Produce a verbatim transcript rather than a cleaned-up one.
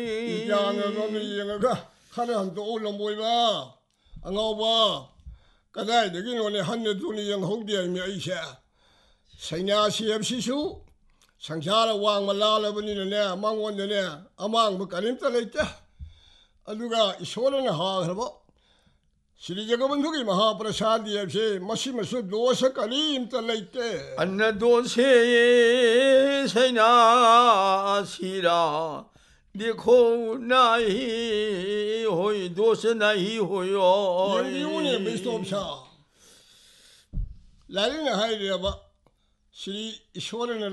이장을 이영가 하는 또 올라모이마 안가봐 까다이 되긴 원래 한여 돈이 영 홍디야이며 이세 생야시엠시수 상자라 왕말라라버니네 망원네 아망 뭐 까림따라있다 아누가 이소는 하하봐 시리자가만 누기 마하프라사디에시 마시마수 노사 까림따라있대 안나도세 생야시라 니코 나이 호이 도세 나이 호요 영리운에 미스톱샤 라리나 하이리아바 시리 이소는